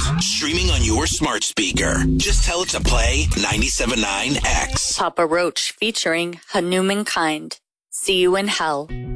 Streaming on your smart speaker. Just tell it to play 97.9 X. Papa Roach featuring Hanuman Kind. See You in Hell.